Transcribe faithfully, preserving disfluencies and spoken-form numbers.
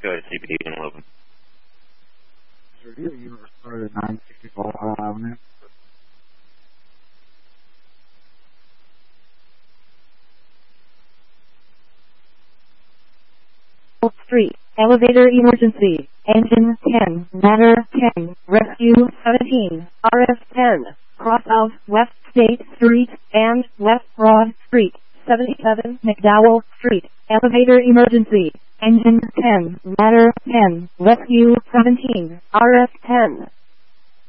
go ahead, C P D and open. You were started at nine sixty-four Hall Avenue. Street, elevator emergency, engine ten, matter ten, rescue seventeen, R S ten, cross of West State Street and West Broad Street, seventy-seven McDowell Street, elevator emergency, engine ten, matter ten, rescue seventeen, R S ten.